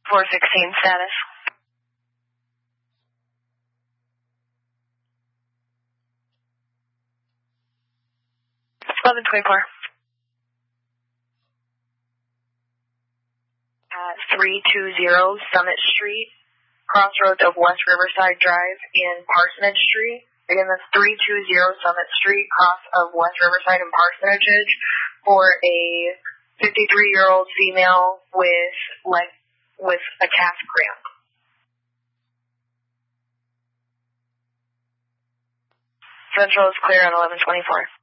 416 status. 1124. 320 Summit Street, crossroads of West Riverside Drive and Parsonage Street. Again, that's 320 Summit Street, cross of West Riverside and Parsonage, for a 53-year-old female with a calf cramp. Central is clear on 1124.